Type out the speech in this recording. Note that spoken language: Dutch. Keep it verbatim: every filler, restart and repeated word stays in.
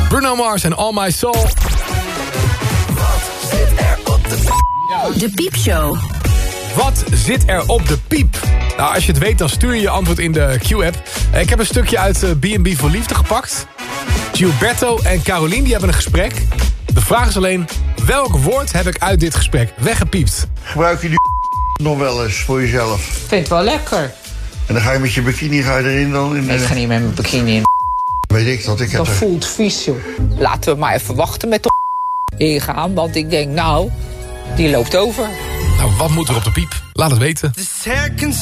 Bruno Mars en All My Soul. Wat zit er op de piep? De Piepshow. Wat zit er op de piep? Nou, als je het weet, dan stuur je je antwoord in de Q-app. Ik heb een stukje uit B en B voor Liefde gepakt. Gilberto en Caroline, die hebben een gesprek. De vraag is alleen, welk woord heb ik uit dit gesprek weggepiept? Gebruik je die nog wel eens voor jezelf? Ik vind het wel lekker. En dan ga je met je bikini ga je erin dan? In de... Ik ga niet met mijn bikini in. Weet ik dat, ik heb Dat er... voelt vies, joh. Laten we maar even wachten met de ingaan, want ik denk, nou, die loopt over. Nou, wat moet er op de piep? Laat het weten.